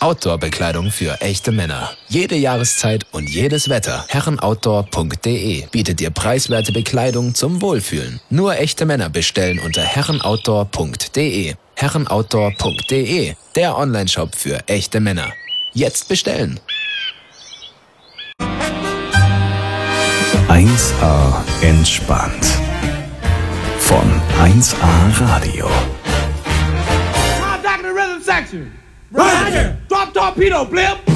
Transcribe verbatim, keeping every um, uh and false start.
Outdoor-Bekleidung für echte Männer. Jede Jahreszeit und jedes Wetter. herrenoutdoor punkt de bietet dir preiswerte Bekleidung zum Wohlfühlen. Nur echte Männer bestellen unter herrenoutdoor punkt de. herrenoutdoor punkt de, der Onlineshop für echte Männer. Jetzt bestellen. eins A entspannt. Von eins A Radio. Contact the rhythm section. Roger. Drop torpedo, blimp.